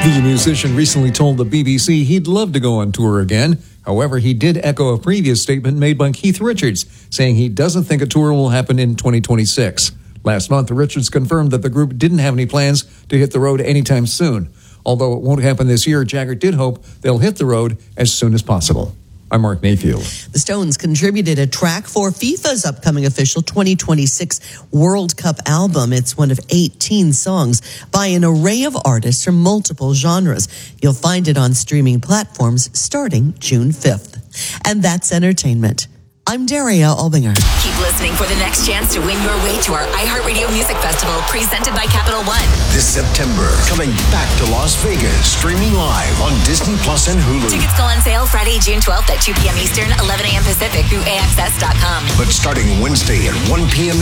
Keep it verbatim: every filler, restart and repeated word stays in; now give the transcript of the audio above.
The musician recently told the B B C he'd love to go on tour again. However, he did echo a previous statement made by Keith Richards, saying he doesn't think a tour will happen in twenty twenty-six. Last month, Richards confirmed that the group didn't have any plans to hit the road anytime soon. Although it won't happen this year, Jagger did hope they'll hit the road as soon as possible. I'm Mark Mayfield. The Stones contributed a track for FIFA's upcoming official twenty twenty-six World Cup album. It's one of eighteen songs by an array of artists from multiple genres. You'll find it on streaming platforms starting June fifth. And that's entertainment. I'm Daria Albinger. Keep listening for the next chance to win your way to our iHeartRadio Music Festival, presented by Capital One. This September, coming back to Las Vegas, streaming live on Disney Plus and Hulu. Tickets go on sale Friday, June twelfth at two p.m. Eastern, eleven a.m. Pacific through A X S dot com. But starting Wednesday at one p.m.